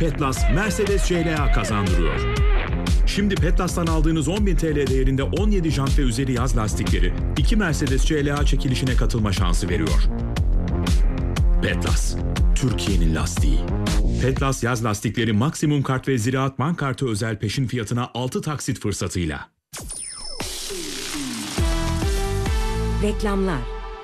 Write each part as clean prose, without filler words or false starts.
Petlas Mercedes CLA kazandırıyor. Şimdi Petlas'tan aldığınız 10.000 TL değerinde 17 jant ve üzeri yaz lastikleri 2 Mercedes CLA çekilişine katılma şansı veriyor. Petlas, Türkiye'nin lastiği. Petlas yaz lastikleri maksimum kart ve Ziraat Bank kartı özel peşin fiyatına 6 taksit fırsatıyla. Reklamlar.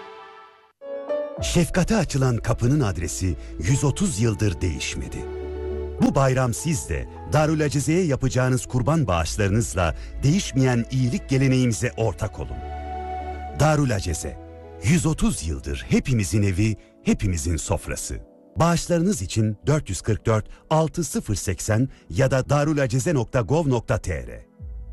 Şefkate açılan kapının adresi 130 yıldır değişmedi. Bu bayram siz de Darül Acize'ye yapacağınız kurban bağışlarınızla değişmeyen iyilik geleneğimize ortak olun. Darül Acize, 130 yıldır hepimizin evi, hepimizin sofrası. Bağışlarınız için 444 6080 ya da darulacize.gov.tr.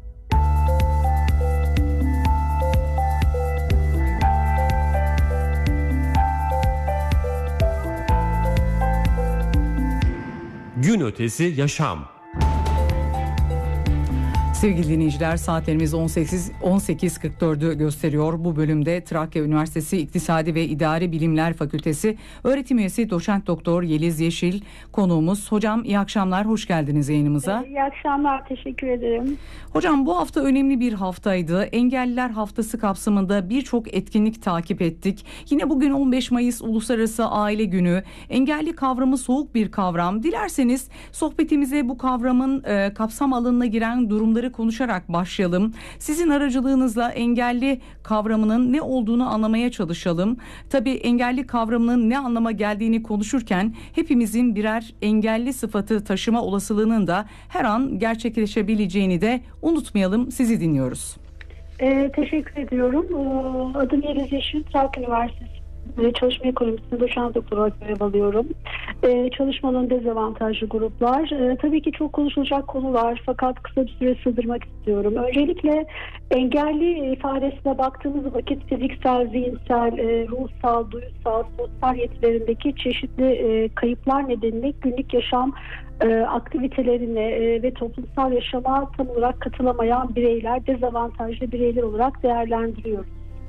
Gün ötesi yaşam. Sevgili dinleyiciler, saatlerimiz 18.44'ü gösteriyor. Bu bölümde Trakya Üniversitesi İktisadi ve İdari Bilimler Fakültesi öğretim üyesi Doçent Doktor Yeliz Yeşil konuğumuz. Hocam iyi akşamlar, hoş geldiniz yayınımıza. İyi akşamlar, teşekkür ederim. Hocam bu hafta önemli bir haftaydı. Engelliler Haftası kapsamında birçok etkinlik takip ettik. Yine bugün 15 Mayıs Uluslararası Aile Günü. Engelli kavramı soğuk bir kavram. Dilerseniz sohbetimize bu kavramın kapsam alanına giren durumları konuşarak başlayalım. Sizin aracılığınızla engelli kavramının ne olduğunu anlamaya çalışalım. Tabii engelli kavramının ne anlama geldiğini konuşurken hepimizin birer engelli sıfatı taşıma olasılığının da her an gerçekleşebileceğini de unutmayalım. Sizi dinliyoruz. Teşekkür ediyorum. Adım Yeliz Yeşil, Trakya Üniversitesi Çalışma Ekonomisi'nde doçent doktor olarak görev alıyorum. Çalışmanın dezavantajlı gruplar. Tabii ki çok konuşulacak konu var fakat kısa bir süre sığdırmak istiyorum. Öncelikle engelli ifadesine baktığımız vakit fiziksel, zihinsel, ruhsal, duysal, sosyal yetilerindeki çeşitli kayıplar nedeniyle günlük yaşam aktivitelerine ve toplumsal yaşama tam olarak katılamayan bireyler, dezavantajlı bireyler olarak değerlendiriyoruz.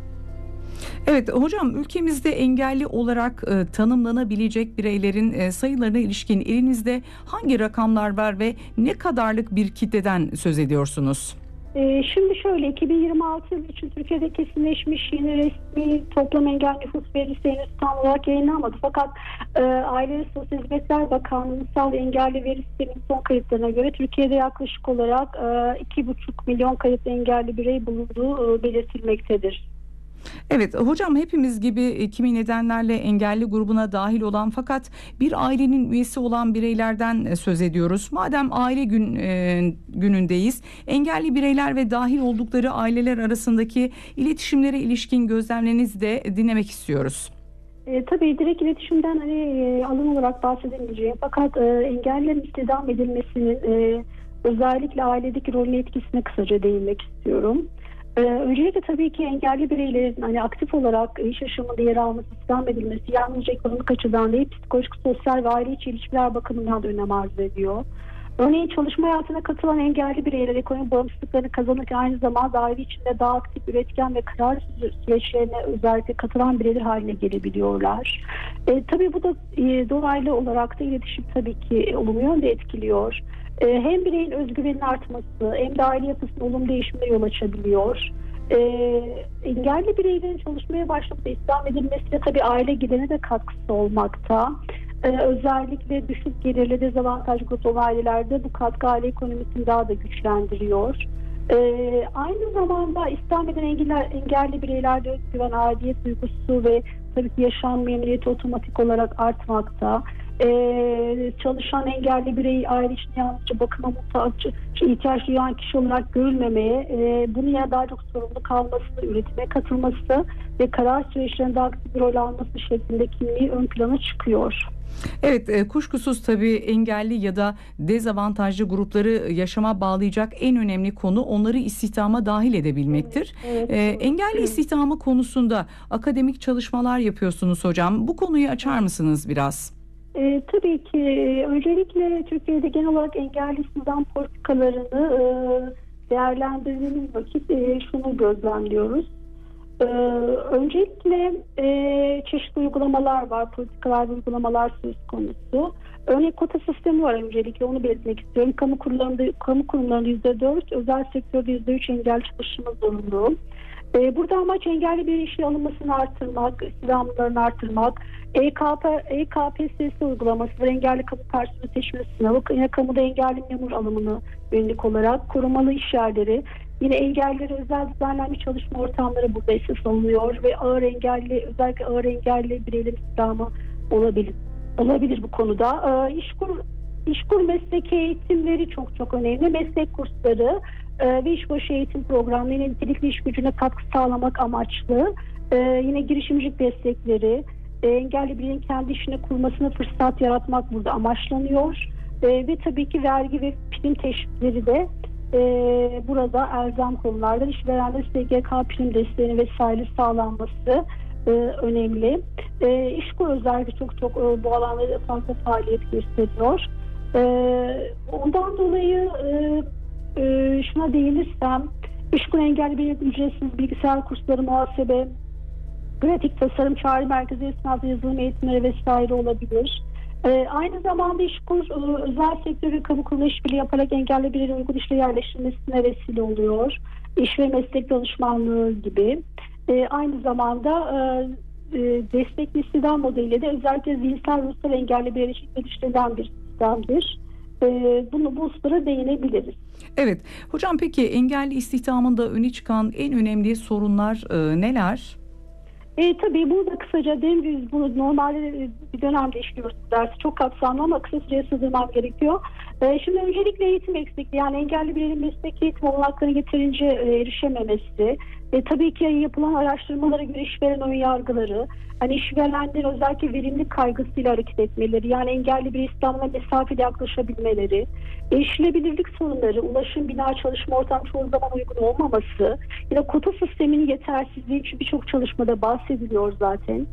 Evet hocam, ülkemizde engelli olarak tanımlanabilecek bireylerin sayılarına ilişkin elinizde hangi rakamlar var ve ne kadarlık bir kitleden söz ediyorsunuz? Şimdi şöyle, 2026 yılı için Türkiye'de kesinleşmiş yeni resmi toplam engelli nüfus verisi henüz tam olarak yayınlanmadı. Fakat Aile ve Sosyal Hizmetler Bakanlığı'nın sağladığı engelli veri sisteminin son kayıtlarına göre Türkiye'de yaklaşık olarak 2,5 milyon kayıtlı engelli birey bulunduğu belirtilmektedir. Evet hocam, hepimiz gibi kimi nedenlerle engelli grubuna dahil olan fakat bir ailenin üyesi olan bireylerden söz ediyoruz. Madem aile günündeyiz, engelli bireyler ve dahil oldukları aileler arasındaki iletişimlere ilişkin gözlemlerinizi de dinlemek istiyoruz. Tabii direkt iletişimden alan olarak bahsedemeyeceğim. Fakat engellilerin istihdam edilmesinin özellikle ailedeki rolüne etkisine kısaca değinmek istiyorum. Öncelikle tabii ki engelli bireylerin aktif olarak iş yaşamında yer alması, istihdam edilmesi yalnızca ekonomik açıdan değil, psikolojik, sosyal ve aile içi ilişkiler bakımından da önem arz ediyor. Örneğin çalışma hayatına katılan engelli bireyler ekonomik bağımsızlıklarını kazanırken aynı zamanda aile içinde daha aktif, üretken ve karar süreçlerine özellikle katılan bireyler haline gelebiliyorlar. Tabii bu da dolaylı olarak da iletişim tabii ki olumlu yönde etkiliyor. Hem bireyin özgüvenin artması hem de aile yapısının olumlu değişimine yol açabiliyor. Engelli bireylerin çalışmaya başlaması, istihdam edilmesiyle tabii aile giderine de katkısı olmakta. Özellikle düşük gelirli dezavantajlı grup olan ailelerde bu katkı aile ekonomisini daha da güçlendiriyor. Aynı zamanda istihdam eden engelli bireylerde özgüven, aidiyet duygusu ve tabii ki yaşam memnuniyeti otomatik olarak artmakta. Çalışan engelli bireyi aile içinde yalnızca bakıma muhtaç, ihtiyaç duyan kişi olarak görülmemeye, bunun yerine daha çok sorumlu kalması, üretime katılması ve karar süreçlerinde aktif bir rol alması şeklinde kimliği ön plana çıkıyor. Evet, kuşkusuz tabii engelli ya da dezavantajlı grupları yaşama bağlayacak en önemli konu onları istihdama dahil edebilmektir. Evet. Engelli istihdamı konusunda akademik çalışmalar yapıyorsunuz hocam. Bu konuyu açar mısınız biraz? Tabii ki. Öncelikle Türkiye'de genel olarak engelli istihdam politikalarını değerlendirdiğimiz vakit şunu gözlemliyoruz. Öncelikle çeşitli uygulamalar var, politikalar ve uygulamalar söz konusu. Örneğin kota sistemi var, öncelikle onu belirtmek istiyorum. Kamu kurumlarında %4, özel sektörde %3 engelli çalışma zorunluluğu. Burada amaç engelli bir işe alınmasını artırmak, istihdamlarını artırmak. EKPSS uygulaması var, engelli kamu personeli seçme sınavı. Yine kamuda engelli memur alımını yönelik olarak korumalı iş yerleri. Yine engellilere özel düzenlenmiş çalışma ortamları burada esas alınıyor ve özellikle ağır engelli bireylerin istihdamı olabilir bu konuda. İşkur meslek eğitimleri çok önemli. Meslek kursları ve işbaşı eğitim programları nitelikli iş gücüne katkı sağlamak amaçlı. Yine girişimcilik destekleri, engelli bireyin kendi işini kurmasına fırsat yaratmak burada amaçlanıyor. Ve tabii ki vergi ve prim teşvikleri de burada elzem konulardan işverenler SGK prim desteğini vesaire sağlanması önemli. İşkur özellikle çok bu alanlarda fazla faaliyet gösteriyor. Ondan dolayı şuna değinirsem, İşkur engelli bir ücretsiz bilgisayar kursları, muhasebe, grafik tasarım, çağrı merkezi esnafı yazılım eğitimleri vesaire olabilir. Aynı zamanda İşkur özel sektör ve kamu kurumu işbirliği yaparak engelli bireylerin uygun işle yerleştirilmesine vesile oluyor. İş ve meslek danışmanlığı gibi. Aynı zamanda destekli istihdam modeliyle de özellikle zihinsel ruhsal engelli bireyler için geliştirilen bir sistemdir. Bu hususlara değinebiliriz. Evet. Hocam peki engelli istihdamında öne çıkan en önemli sorunlar neler? Tabii burada kısaca bunu normalde bir dönemde işliyoruz dersi. Çok kapsamlı ama kısa süreye sığdırmam gerekiyor. Şimdi öncelikle eğitim eksikliği, yani engelli bireylerin mesleki eğitim olanaklarına yeterince erişememesi. Tabii ki yapılan araştırmalara göre işveren ön yargıları, hani işverenlerin özellikle verimlilik kaygısıyla hareket etmeleri, yani engelli bir İslam'la mesafeli yaklaşabilmeleri, erişilebilirlik sorunları, ulaşım, bina, çalışma ortamı çoğu zaman uygun olmaması, yine kota sisteminin yetersizliği, çünkü birçok çalışmada bahsediliyor zaten.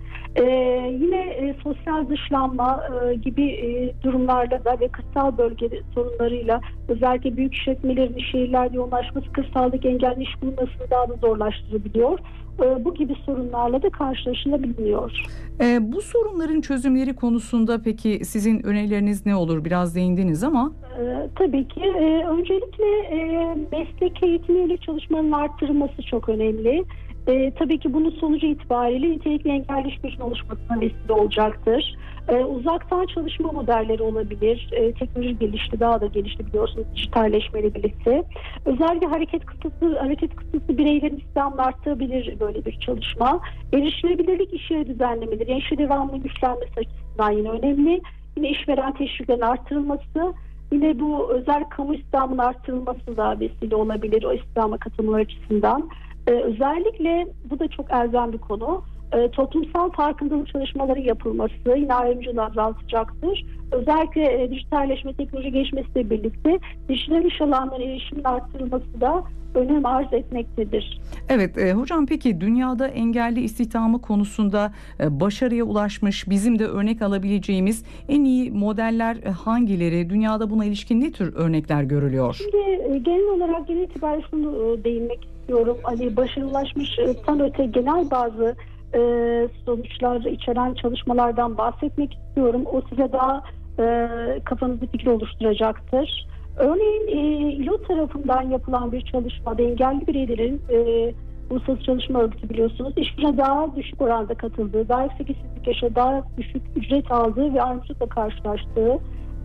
Yine sosyal dışlanma gibi durumlarla da ve kırsal bölge sorunlarıyla, özellikle büyük işletmelerin şehirlerde yoğunlaşması kırsaldaki engelli iş bulunmasını daha da zorlaştırabiliyor. Bu gibi sorunlarla da karşılaşılabiliyor. Bu sorunların çözümleri konusunda peki sizin önerileriniz ne olur? Biraz değindiniz ama. Tabii ki. Öncelikle meslek eğitimiyle çalışmanın artırılması çok önemli. Tabii ki bunun sonucu itibariyle nitelikli engelli iş gücünün oluşmasına vesile olacaktır. Uzaktan çalışma modelleri olabilir. Teknoloji gelişti, daha da gelişti biliyorsunuz dijitalleşmeyle birlikte. Özellikle hareket kısıtlı bireylerin istihdamını arttırabilir böyle bir çalışma. Erişilebilirlik iş yeri düzenlemeleri, yani işe devamlı güçlenmesi açısından yine önemli. Yine işveren teşviklerinin artırılması, yine bu özel kamu istihdamının artırılması da vesile olabilir o istihdama katılımlar açısından. Özellikle bu da çok elzem bir konu. Toplumsal farkındalık çalışmaları yapılması yine ayrımcılığı azaltacaktır. Özellikle dijitalleşme, teknoloji gelişmesiyle birlikte dijital iş alanlarına erişimin arttırılması da önem arz etmektedir. Evet hocam, peki dünyada engelli istihdamı konusunda başarıya ulaşmış, bizim de örnek alabileceğimiz en iyi modeller hangileri? Dünyada buna ilişkin ne tür örnekler görülüyor? Şimdi genel olarak genel itibariyle şunu değinmek istiyorum. Hani başarıya ulaşmıştan öte genel bazı sonuçlar içeren çalışmalardan bahsetmek istiyorum. O size daha kafanızda fikir oluşturacaktır. Örneğin ILO tarafından yapılan bir çalışmada engelli bireylerin Uluslararası Çalışma Örgütü biliyorsunuz işine daha düşük oranda katıldığı, daha yüksek işsizlik yaşadığı, daha düşük ücret aldığı ve ayrımcılıkla karşılaştığı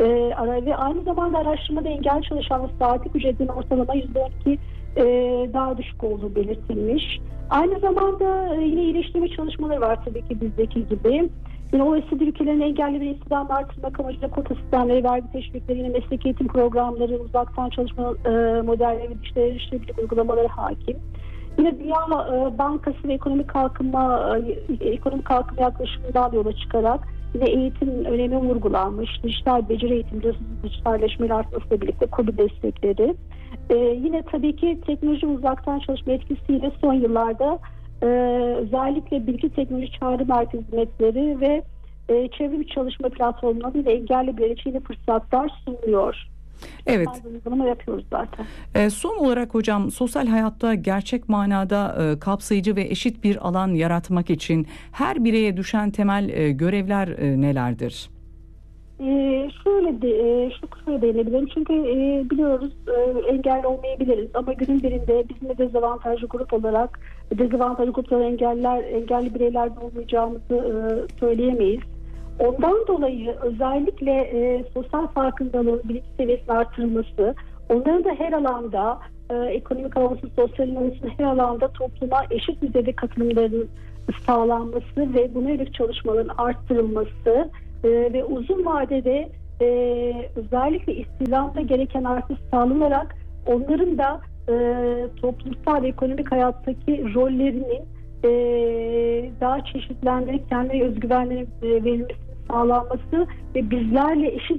ve aynı zamanda araştırmada engelli çalışanların saatlik ücretinin ortalama %12 daha düşük olduğu belirtilmiş. Aynı zamanda yine iyileştirme çalışmaları var tabii ki bizdeki gibi. Yine OECD ülkelerinin engelli bir istihdamı artırmak amacıyla kota sistemleri, vergi teşvikleri, yine meslek eğitim programları, uzaktan çalışma modelleri ve dijital erişilebilirlik uygulamaları hakim. Yine Dünya Bankası ve ekonomik kalkınma yaklaşımından yola çıkarak yine eğitim önemi vurgulanmış. Dijital beceri eğitimi, dijitalleşmeyle artmasıyla birlikte KOBİ destekleri. Yine tabii ki teknoloji uzaktan çalışma etkisiyle son yıllarda özellikle bilgi teknoloji çağrı merkezi hizmetleri ve çevrim çalışma platformlarıyla engelli bireyler için fırsatlar sunuyor. Evet. Uygulama yapıyoruz zaten. Son olarak hocam, sosyal hayatta gerçek manada kapsayıcı ve eşit bir alan yaratmak için her bireye düşen temel görevler nelerdir? Şöyle değinebilirim. Çünkü biliyoruz engelli olmayabiliriz ama günün birinde bizim de dezavantajlı grup olarak dezavantajlı gruplar engelli bireylerden olmayacağımızı söyleyemeyiz. Ondan dolayı özellikle sosyal farkındalığın bilinç seviyesinin artırılması, onların da her alanda ekonomik olsun, sosyal olsun her alanda topluma eşit düzeyde katılımların sağlanması ve buna yönelik çalışmaların arttırılması ve uzun vadede özellikle istihdamda gereken artış sağlanarak onların da toplumsal ve ekonomik hayattaki rollerinin daha çeşitlendirip kendine özgüvenlerinin verilmesi sağlanması ve bizlerle eşit